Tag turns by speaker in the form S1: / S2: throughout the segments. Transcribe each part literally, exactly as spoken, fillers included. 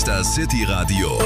S1: Das City-Radio.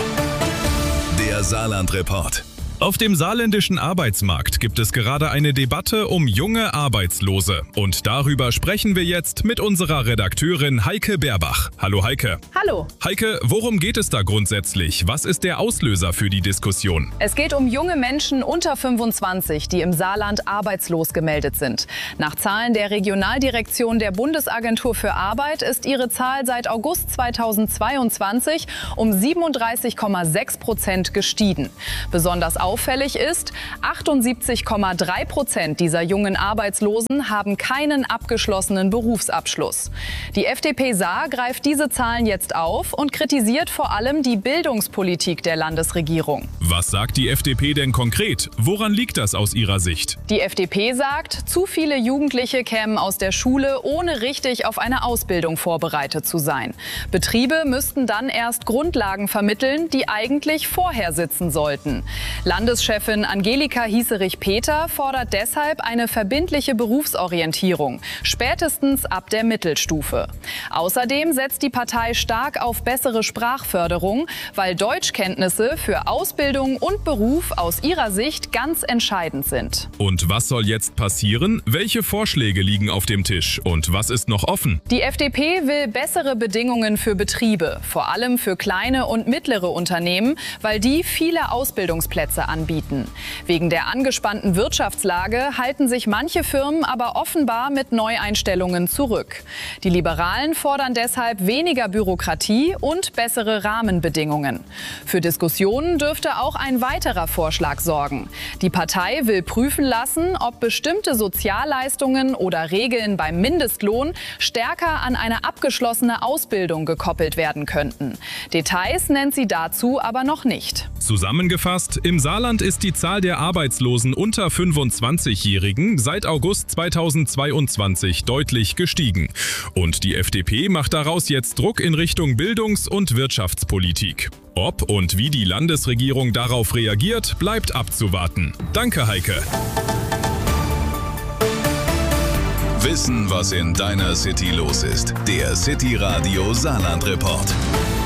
S1: Der Saarland-Report.
S2: Auf dem saarländischen Arbeitsmarkt gibt es gerade eine Debatte um junge Arbeitslose. Und darüber sprechen wir jetzt mit unserer Redakteurin Heike Berbach. Hallo Heike.
S3: Hallo.
S2: Heike, worum geht es da grundsätzlich? Was ist der Auslöser für die Diskussion?
S3: Es geht um junge Menschen unter fünfundzwanzig, die im Saarland arbeitslos gemeldet sind. Nach Zahlen der Regionaldirektion der Bundesagentur für Arbeit ist ihre Zahl seit August zweitausendzweiundzwanzig um siebenunddreißig Komma sechs Prozent gestiegen. Besonders auffällig ist, achtundsiebzig Komma drei Prozent dieser jungen Arbeitslosen haben keinen abgeschlossenen Berufsabschluss. Die F D P Saar greift diese Zahlen jetzt auf und kritisiert vor allem die Bildungspolitik der Landesregierung.
S2: Was sagt die F D P denn konkret? Woran liegt das aus ihrer Sicht?
S3: Die F D P sagt, zu viele Jugendliche kämen aus der Schule, ohne richtig auf eine Ausbildung vorbereitet zu sein. Betriebe müssten dann erst Grundlagen vermitteln, die eigentlich vorher sitzen sollten. Landeschefin Angelika Hieserich-Peter fordert deshalb eine verbindliche Berufsorientierung, spätestens ab der Mittelstufe. Außerdem setzt die Partei stark auf bessere Sprachförderung, weil Deutschkenntnisse für Ausbildung und Beruf aus ihrer Sicht ganz entscheidend sind.
S2: Und was soll jetzt passieren? Welche Vorschläge liegen auf dem Tisch und was ist noch offen?
S3: Die F D P will bessere Bedingungen für Betriebe, vor allem für kleine und mittlere Unternehmen, weil die viele Ausbildungsplätze anbieten. Wegen der angespannten Wirtschaftslage halten sich manche Firmen aber offenbar mit Neueinstellungen zurück. Die Liberalen fordern deshalb weniger Bürokratie und bessere Rahmenbedingungen. Für Diskussionen dürfte auch ein weiterer Vorschlag sorgen. Die Partei will prüfen lassen, ob bestimmte Sozialleistungen oder Regeln beim Mindestlohn stärker an eine abgeschlossene Ausbildung gekoppelt werden könnten. Details nennt sie dazu aber noch nicht.
S2: Zusammengefasst, im Saarland ist die Zahl der Arbeitslosen unter fünfundzwanzigjährigen seit August zweitausendzweiundzwanzig deutlich gestiegen. Und die F D P macht daraus jetzt Druck in Richtung Bildungs- und Wirtschaftspolitik. Ob und wie die Landesregierung darauf reagiert, bleibt abzuwarten. Danke, Heike.
S1: Wissen, was in deiner City los ist. Der City-Radio Saarland-Report.